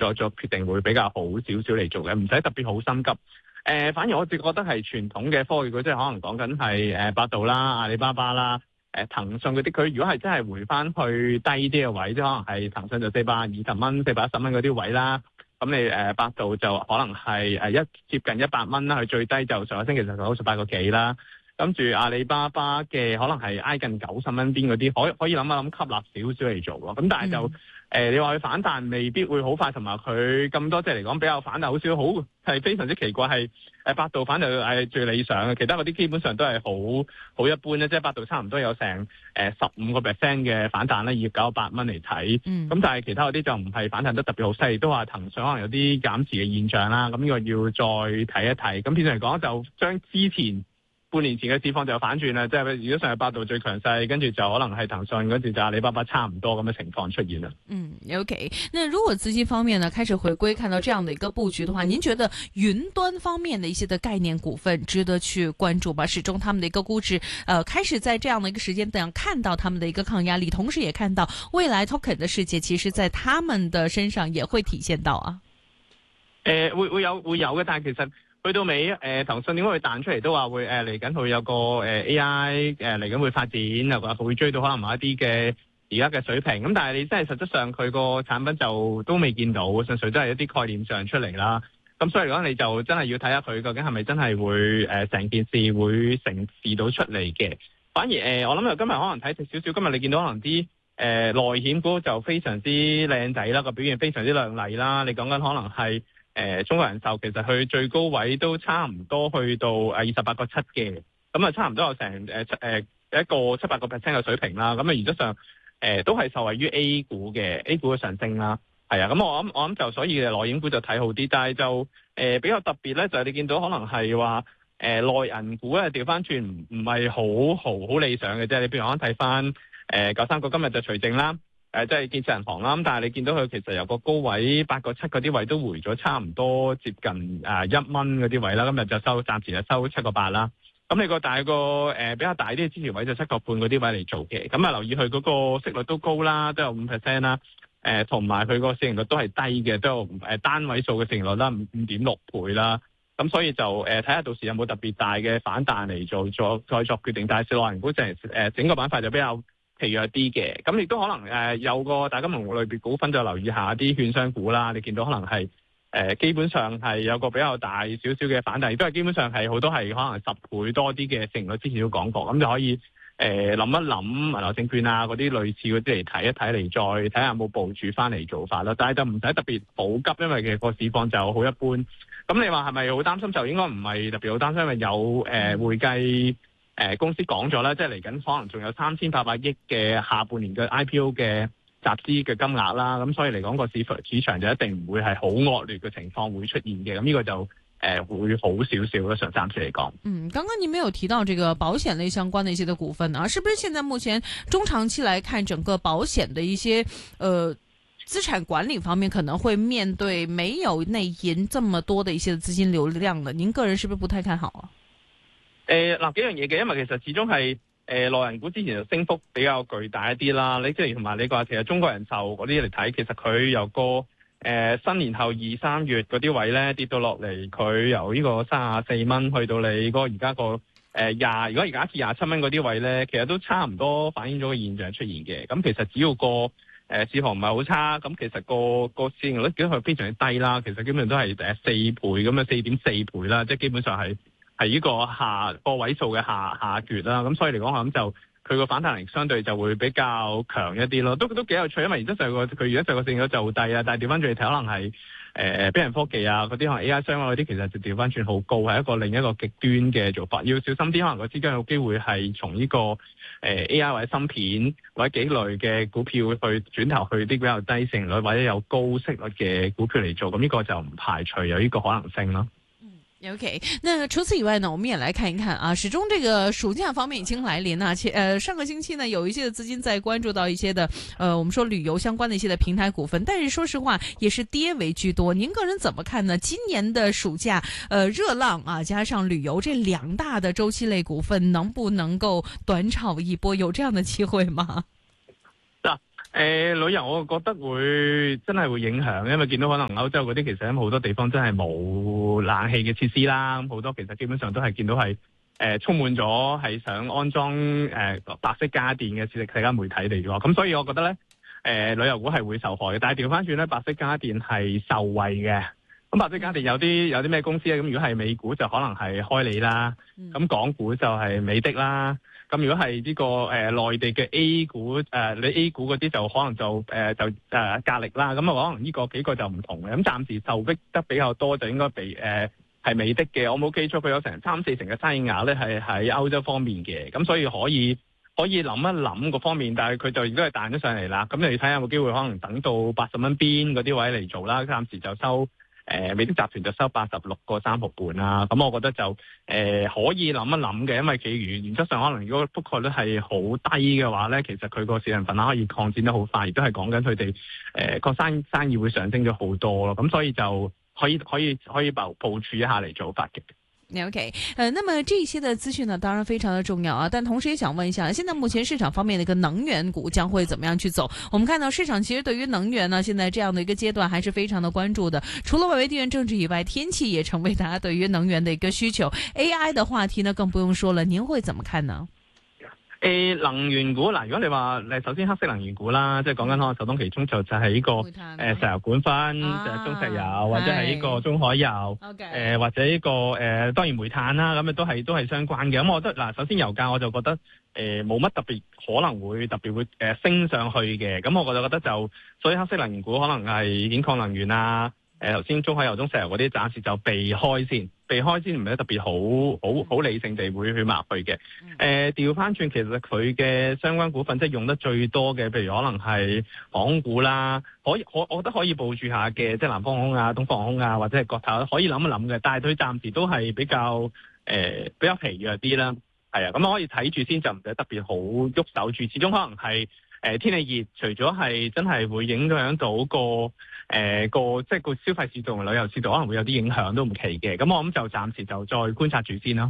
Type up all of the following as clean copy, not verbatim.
再作決定會比較好少少嚟做嘅，唔使特別好心急。反而我自己覺得係傳統嘅科技股，即係可能講緊係百度啦、阿里巴巴啦、騰訊嗰啲，佢如果係真係回翻去低啲嘅位，即係可能係騰訊就420蚊、410蚊嗰啲位啦。咁你百度就可能係接近100蚊啦，佢最低就上個星期就98個幾啦。跟住阿里巴巴嘅可能係挨近90蚊邊嗰啲，可以諗一諗吸納少少嚟做咯。咁但係就你話佢反彈未必會好快，同埋佢咁多隻嚟講比較反彈好少，好係非常之奇怪係百度反彈係最理想嘅，其他嗰啲基本上都係好一般咧，即係百度差唔多有成15% 嘅反彈咧，以98蚊嚟睇。咁但係其他嗰啲就唔係反彈得特別好犀利，都話騰訊可能有啲減持嘅現象啦。咁呢個要再睇一睇。咁變相嚟講就將之前半年前嘅市況就反轉啦，即係如果上係百度最強勢，跟住就可能係騰訊，跟住就阿里巴巴差唔多咁嘅情況出現啦。 OK。那如果資金方面呢開始回歸，看到這樣的一個佈局的話，您覺得雲端方面的一些的概念股份值得去關注嗎？始終他們的一個估值，開始在這樣的一個時間點看到他們的一個抗壓力，同時也看到未來 token 的世界，其實在他們的身上也會體現到啊。 會有嘅，但係其實去到尾，騰訊點解會彈出嚟都話會嚟緊會有個AI 嚟緊會發展，又話會追到可能某一啲嘅而家嘅水平。咁但係你真係實質上佢個產品就都未見到，純粹都係一啲概念上出嚟啦。咁所以嚟講，你就真係要睇下佢究竟係咪真係會成件事會成事到出嚟嘅。反而我諗今日可能睇少少，今日你見到可能啲內險股就非常之靚仔啦，個表現非常之亮麗啦。你講緊可能係中國人壽其實佢最高位都差唔多去到28.7嘅，咁啊差唔多有成一個7-8% 嘅水平啦。咁啊原則上都係受惠於 A 股嘅上升啦。係啊，咁我諗就所以內險股就睇好啲，但係就比較特別咧，就係你見到可能係話內銀股咧調翻轉唔係好理想嘅啫。你譬如我睇翻939今日就除淨啦。即係建設銀行啦，咁但係你見到佢其實由個高位8.7嗰啲位都回咗差唔多接近1蚊嗰啲位啦，今日就暫時就收7.8啦。咁你個大個比較大啲嘅支持位就7.5嗰啲位嚟做嘅。咁啊留意佢嗰個息率都高啦，都有5%啦。同埋佢個市盈率都係低嘅，都有單位數嘅市盈率啦，5.6倍啦。咁所以就睇下到時有冇特別大嘅反彈嚟再作決定。但係內銀股整個板塊就比較疲弱啲嘅，咁亦都可能有個大金融類別股份就留意下啲券商股啦。你見到可能係基本上係有個比較大少少嘅反彈，亦都係基本上係好多係可能10倍多啲嘅市盈率，之前都講過，咁就可以諗一諗銀河證券啊嗰啲類似嗰啲嚟睇一睇，嚟再睇下有冇部署翻嚟做法啦。但係就唔使特別好急，因為其實個市況就好一般。咁你話係咪好擔心？就應該唔係特別好擔心，因為有會計公司講咗啦，即係嚟緊可能仲有3800億嘅下半年嘅 IPO 嘅集資嘅金額啦，咁所以嚟講個市場就一定唔會係好惡劣嘅情況會出現嘅，咁呢個就會好少少咯，暫時嚟講。 剛剛您沒有提到這個保險類相關的一些的股份啊，是不是現在目前中長期來看，整個保險的一些資產管理方面可能會面對沒有內銀這麼多的一些資金流量呢？您個人是不是不太看好啊？ 幾樣嘢嘅，因為其實始終係內銀股之前就升幅比較巨大一啲啦。你即係同埋你話其實中國人壽嗰啲嚟睇，其實佢由個新年後2-3月嗰啲位咧跌到落嚟，佢由呢個34蚊去到你嗰個而家個如果而家27蚊嗰啲位咧，其實都差唔多反映咗個現象出現嘅。咁其實只要個市況唔係好差，咁其實個市盈率已經係非常之低啦。其實基本上都係4倍咁樣，4.4倍啦，即係基本上係呢個位數嘅下橛啦。咁所以嚟講，我諗就佢個反彈力相對就會比較強一啲咯。都幾有趣，因為原則上佢而家個市盈率就好低啊，但係調翻轉嚟睇，可能係俾人科技啊嗰啲，可能 AI 相關嗰啲，其實就調翻轉好高，係另一個極端嘅做法。要小心啲，可能個資金有機會係從呢個AI 或者芯片或者幾類嘅股票去轉頭去啲比較低市盈率或者有高息率嘅股票嚟做。咁呢個就唔排除有呢個可能性咯。 OK，那除此以外呢，我們也來看一看啊，始終這個暑假方面已經來臨了，上個星期呢，有一些的資金在關注到一些的，我們說旅遊相關的一些的平台股份，但是說實話也是跌為居多。您個人怎麼看呢？今年的暑假，熱浪啊，加上旅遊這兩大的周期類股份，能不能夠短炒一波？有這樣的機會嗎？ 旅遊我覺得會真係會影響，因為見到可能歐洲嗰啲其實因為好多地方真係冇冷氣嘅設施啦，咁好多其實基本上都係見到係充滿咗係想安裝白色家電嘅社交媒體嚟嘅，咁所以我覺得咧旅遊股係會受害嘅，但係調翻轉咧，白色家電係受惠嘅。咁白色家電有啲咩公司咧？咁如果係美股就可能係開利啦，咁港股就係美的啦。咁如果係呢個內地嘅 A 股你 A 股嗰啲就可能就格力啦。咁可能呢個幾個就唔同嘅。咁暫時受逼得比較多就應該被係美的嘅。我冇記錯，佢有成3-4成嘅生意額咧係喺歐洲方面嘅。咁所以可以諗一諗個方面，但係佢就亦都係彈咗上嚟啦。咁你睇下有冇機會可能等到80蚊邊嗰啲位嚟做啦。暫時就收。美的集團就收86個3毫半啦，咁我覺得就可以諗一諗嘅，因為其餘原則上可能如果覆蓋率係好低嘅話咧，其實佢個市場份額可以擴展得好快，亦都係講緊佢哋個生意會上升咗好多咯，咁所以就可以部署一下嚟做法嘅。 OK， 那麼這些的資訊呢，當然非常的重要啊。但同時也想問一下，現在目前市場方面的一個能源股將會怎麼樣去走？我們看到市場其實對於能源呢，現在這樣的一個階段還是非常的關注的。除了外圍地緣政治以外，天氣也成為大家對於能源的一個需求。AI 的話題呢，更不用說了。您會怎麼看呢？ 能源股嗱，如果你話首先黑色能源股啦，即係講緊可能首當其衝就係呢個石油管分，就係中石油或者係呢個中海油，或者呢個當然煤炭啦，咁都係相關嘅。咁我覺得嗱，首先油價我就覺得冇乜特別可能會特別會升上去嘅。咁我覺得就所以黑色能源股可能係兗礦能源啊。頭先中海油、中石油嗰啲暫時就避開先，唔係特別好理性地會去抹去嘅。調翻轉，其實佢嘅相關股份即係用得最多嘅，譬如可能係航空股啦，我覺得可以部署下嘅，即係南方航空啊、東方航空啊，或者係國泰可以諗一諗嘅。但係佢暫時都係比較疲弱啲啦。係啊，咁可以睇住先，就唔使特別好喐手住。始終可能係天氣熱，除咗係真係會影響到即係個消費市道同旅遊市道可能會有啲影響都唔奇嘅，咁我諗就暫時就再觀察住先啦。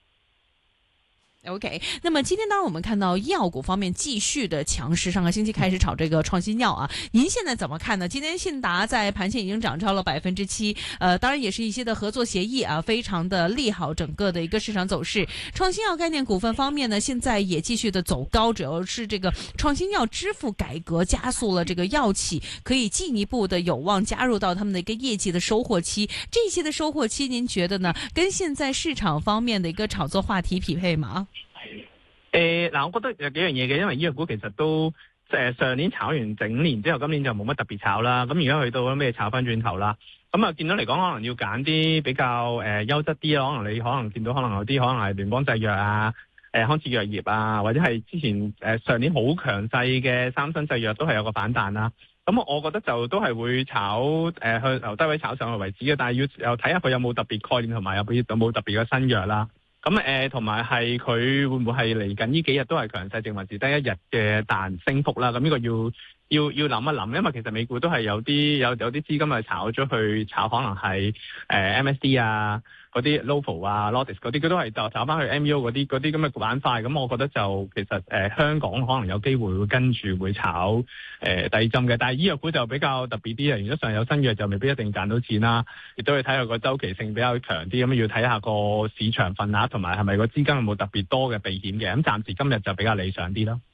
OK， 那麼今天當然我們看到醫藥股方面繼續的強勢，上個星期開始炒這個創新藥啊，您現在怎麼看呢？今天信達在盤前已經漲超了7%，當然也是一些的合作協議啊，非常的利好整個的一個市場走勢。創新藥概念股份方面呢，現在也繼續的走高，主要是這個創新藥支付改革加速了這個藥企可以進一步的有望加入到他們的一個業績的收穫期。這些的收穫期，您覺得呢？跟現在市場方面的一個炒作話題匹配嗎？ 嗱，我覺得有幾樣嘢嘅，因為醫藥股其實都上年炒完整年之後，今年就冇乜特別炒啦。咁而家去到咩炒翻轉頭啦？咁啊，見到嚟講可能要揀啲比較優質啲咯。可能你可能見到可能有啲可能係聯邦製藥啊、康智藥業啊，或者係之前上年好強勢嘅三生製藥都係有個反彈啦。咁我覺得就都係會炒去由低位炒上去為止嘅，但係要又睇下佢有冇特別概念同埋有冇特別嘅新藥啦。咁同埋係佢會唔會係嚟緊呢幾日都係強勢，定還是得一日嘅彈升幅啦？咁呢個要諗一諗，因為其實美股都係有啲資金係炒咗去炒，可能係MSD 啊嗰啲 Novo 啊 Lotus 嗰啲，佢都係就炒翻去 MU 嗰啲咁嘅板塊。咁我覺得就其實香港可能有機會會跟住會炒第二針嘅，但係醫藥股就比較特別啲啊。原則上有新藥就未必一定賺到錢啦，亦都要睇下個周期性比較強啲，咁要睇下個市場份額同埋係咪個資金有冇特別多嘅避險嘅。咁暫時今日就比較理想啲咯。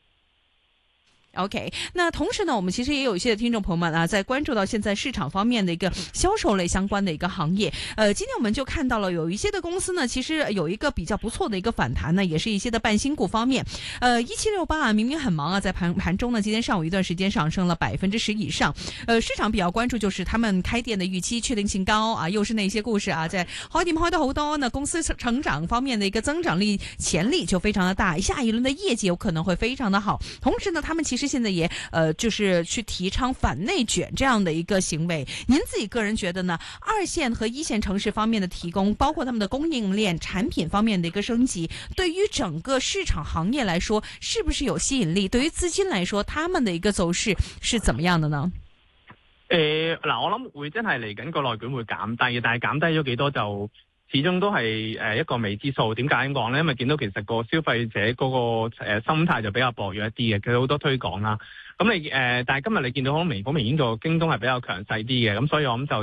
OK， 那同時呢，我們其實也有一些聽眾朋友們啊，在關注到現在市場方面的一個銷售類相關的一個行業。今天我們就看到了有一些的公司呢，其實有一個比較不錯的一個反彈呢，也是一些的半新股方面。1768啊，明明很忙啊，在盤中呢，今天上午一段時間上升了10%以上。市場比較關注就是他們開店的預期確定性高啊，又是那些故事啊，在開店開得好多呢，公司成長方面的一個增長力潛力就非常的大，下一輪的業績有可能會非常的好。同時呢，他們其實現在也就是去提倡反內卷這樣的一個行為。您自己個人覺得呢？二線和一線城市方面的提供，包括他們的供應鏈產品方面的一個升級，對於整個市場行業來說，是不是有吸引力？對於資金來說，他們的一個走勢是怎麼樣的呢？嗱，我諗會真係嚟緊個內卷會減低嘅，但係減低咗幾多就始終都係一個未知數。點解咁講咧？因為見到其實個消費者嗰個心態就比較薄弱一啲嘅，佢好多推廣啦。咁但係今日你見到好明顯個京東係比較強勢啲嘅，咁所以我諗就